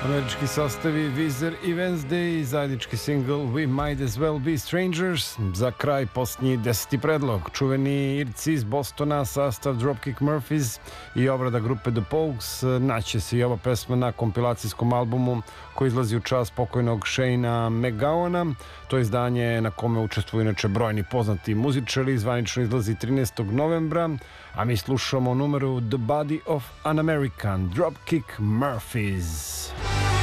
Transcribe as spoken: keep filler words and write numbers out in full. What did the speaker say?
Američki sastavi Weezer i Wednesday, zajednički singl We Might As Well Be Strangers. Za kraj posljednji deseti predlog, čuveni Irci iz Bostona, sastav Dropkick Murphys i obrada grupe The Pogues. Naće se i ova pesma na kompilacijskom albumu koji izlazi u čast pokojnog Shane'a McGowana. To izdanje na kome učestvuju inače brojni poznati muzičari, zvanično izlazi trinaestog novembra, a mi slušamo numeru The Body of an American, Dropkick Murphys.